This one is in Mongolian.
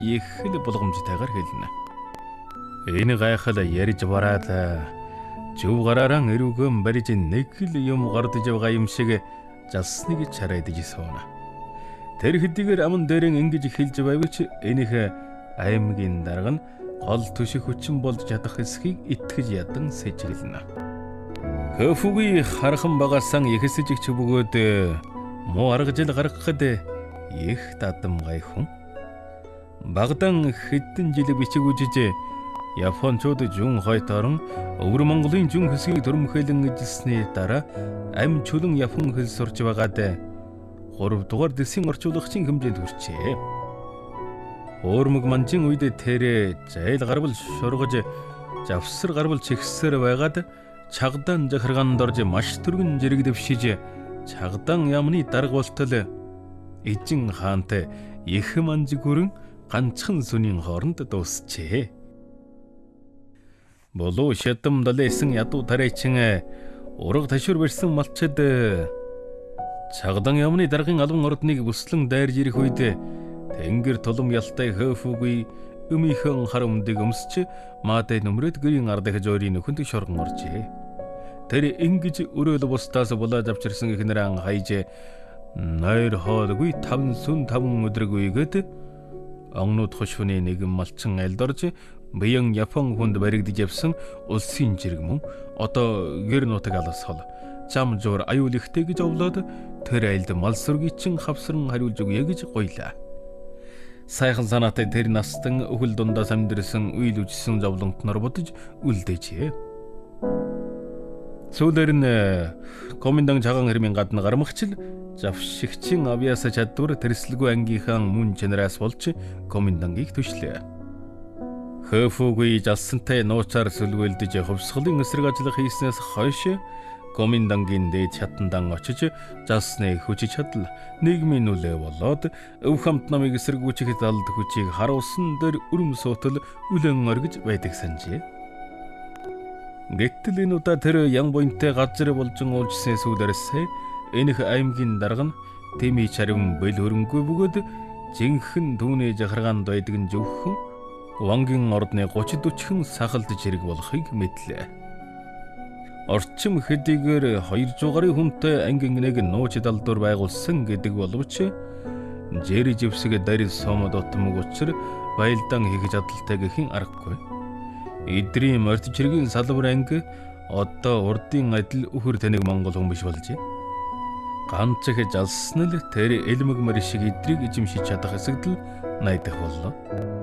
их л болгоомжтойгоор хэлнэ. Энэ гайхал ярьж бараад зөв гараараа эрүүгэн барьж нэг л юм гардаж байгаа юм шиг жалсныг чарайдаж сууна. Тэр хэдийгээр аман дээрэн ингэж хэлж байвч энийх аймгийн дарга нь гол төших хүчин болж чадах эсхийг итгэж ядан сэжиглэнэ. Хөфүгийн хархан багасан ихсэж ч бөгөөд муу аргажил гаргахад их дадам гай хүн. Багдан хэдэн жил бичиг үжиж Япончууд жүн хойторон өвөр Монголын жүн хэсгийг төрөмхөлөн эзэлсний дараа амь чулан Япон хэл сурч байгаад 3 дугаар дэсийн орчуулагчийн хэмжээнд хүрчээ. Өөрмөг манжин үед тэр зайл гарвал шургаж завсар гарвал чигсээр байгаад чагдан захиргаанд орж маш түргэн зэрэг дэвшиж чагдан ямны дарга болтол эжин хаантай их манж гүрэн ганцхан сүнийн хооронд дуусчээ. Болоо шатам далайсан ядуу тарайчин ураг ташуур барьсан малчид чагдан ямны даргын албан ордныг бүслэн дайрж ирэх үед тэнгэр тулам ялтай Хөфүгийн өмийнхэн хар өмдөг өмсч маатай нүмрээд гэрийн ардах жойрын нөхөнд шоргон оржээ. Тэр ингэж өрөөл бустаас булаад авчирсан ихнэрэн хайж нойр хоолгүй 5 сүн 5 өдрөгүйгээд огнууд хошууны нэгэн малчин айлдорж Баян Япон хүнд баригдаж явсан улсын жирэг мөн одоо гэр нутаг алс хол зам зур аюул ихтэй гэж овлоод тэр айлд мал сүргийчин хавсран хариулж өгье гэж гойлаа. Сайхан санаатай тэр настан өхөл дундаас амьдэрсэн үйл үжсэн зовлонт нар бодож үлдээжээ. Сүүлээр нь комендант цагаан хэрмийн гадна гармагчл завшигчин авьяаса чадвар тэрслэгүй ангийнхан мөн чанараас болж комендантыг төшлөө. Хөфүгийн жалсантай нуучаар сүлгүүлдэж хувьсгалын эсрэг ажиллах хийснээс хойш комендантын дээд чатандан очиж жалсны хүчиж чадал нийгмийн нүлээ болоод өв хамт намыг эсэргүүцэх талд хүчийг харуулсан дээр өрөм суутал үлэн оргиж байдаг санжээ. Гэтэл энэ удаа тэр ян буянтай газар болжин уулжсэн сүүлээрээс энэх аймгийн дарга нь тэмий чарвин бэл хөрөнгөө бөгөөд жинхэнэ түүний захиргаанд байдаг нь зөвхөн Вангийн ордны 30-40 сахалт жирэг болохыг мэдлээ. Орчим хэдийгээр 200 гаруй хүнтэй ангийн нэг нууц далдуур байгуулсан гэдэг боловч жэри живсэг дарил сомод отмог учир байлдан хийх чадaltaй гэхин аргагүй. Эдрийн морд жиргийн салбар анги одоо урдын адил өхөр таныг монгол хүн биш болжээ. Ганц их жалсан л тэр элмэг мөр шиг эдрийг эзэмшиж чадах эсэгдэл найдах боллоо.